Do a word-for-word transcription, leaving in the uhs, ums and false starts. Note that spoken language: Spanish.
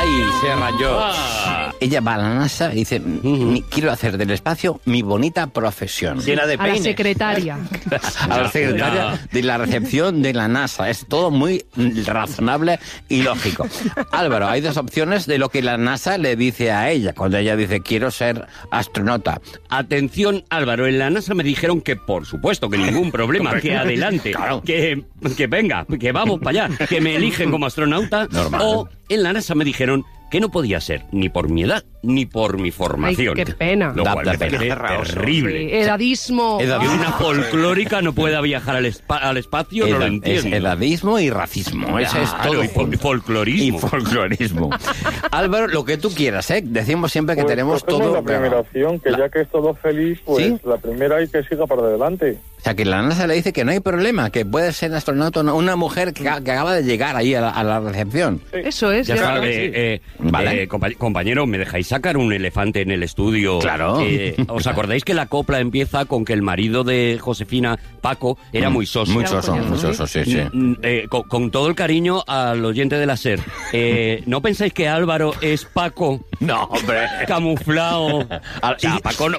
¡Ay, se rayó! Ah. Ella va a la NASA y dice, uh-huh. quiero hacer del espacio mi bonita profesión. Llena de A peines. la secretaria. A la secretaria No. de la recepción de la NASA. Es todo muy razonable y lógico. Álvaro, hay dos opciones de lo que la NASA le dice a ella cuando ella dice, quiero ser astronauta. Atención, Álvaro, en la NASA me dijeron que, por supuesto, que ningún problema, que adelante, Claro. que, que venga, que vamos para allá, que me eligen como astronauta. Normal. O en la NASA me dijeron que no podía ser ni por mi edad ni por mi formación. Ay, qué pena. Lo Da- cual da me pena. parece Cerraoso. terrible. Sí, edadismo. Edad- Que una folclórica no pueda viajar al, espa- al espacio, no lo Edad- es entiendo. edadismo y racismo. Eso es Claro, todo. y fol- junto. folclorismo. Y folclorismo. Álvaro, lo que tú quieras, ¿eh? Decimos siempre que Pues tenemos cogemos todo... la primera opción, que La- ya que es todo feliz, pues ¿Sí? la primera hay que siga para adelante. O sea, que la NASA le dice que no hay problema, que puede ser astronauta una, una mujer que, a- que acaba de llegar ahí a la, a la recepción. Eso es. Ya ya está, está. eh, eh, Vale. eh, compa- compañero, ¿me dejáis sacar un elefante en el estudio? Claro. Eh, ¿Os acordáis que la copla empieza con que el marido de Josefina, Paco, era muy soso? Muy Era soso, coñazo, muy ¿sí? soso, sí, sí. Mm, eh, con, con todo el cariño al oyente de la SER, eh, ¿no pensáis que Álvaro es Paco No, hombre. camuflado? Al- O sea, y- Paco, no,